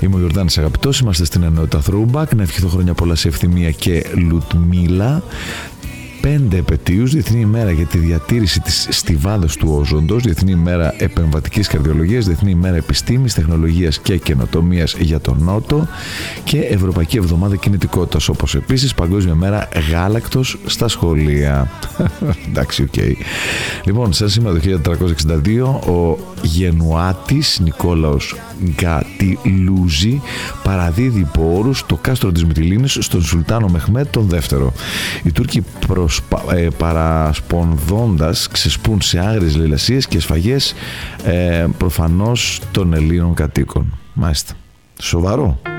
Είμαι ο Γιορδάνης Αγαπητός, είμαστε στην ενότητα Throwback. Να ευχηθώ χρόνια πολλά σε Ευθυμία και Λουτμίλα. 5 επετείους: Διεθνή ημέρα για τη διατήρηση της στιβάδας του όζοντος, Διεθνή ημέρα επεμβατικής καρδιολογίας, Διεθνή ημέρα επιστήμης, τεχνολογίας και καινοτομίας για τον Νότο και Ευρωπαϊκή Εβδομάδα Κινητικότητας, όπως επίσης Παγκόσμια μέρα γάλακτος στα σχολεία. Εντάξει, οκ. Λοιπόν, σαν σήμερα το 1462 ο Γενουάτης Νικόλαος Γκατιλούζη παραδίδει πόρους στο κάστρο της Μυτιλήνης στον Σουλτάνο Μεχμέτ τον δεύτερο. Οι Τούρκοι παρασπονδώντας ξεσπούν σε άγριες λαιλασίες και σφαγές προφανώς των Ελλήνων κατοίκων. Μάλιστα. Σοβαρό.